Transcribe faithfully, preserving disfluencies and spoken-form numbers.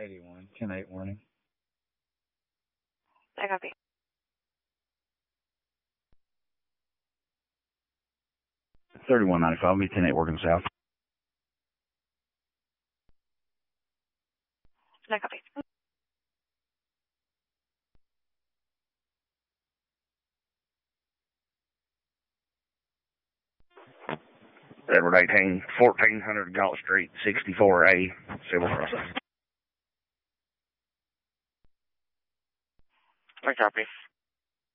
eighty-one, ten eight warning. I copy. thirty-one ninety-five, me ten eight working south. I copy. Edward eighteen, fourteen hundred Galt Street, sixty-four A, Civil Crossing. I copy.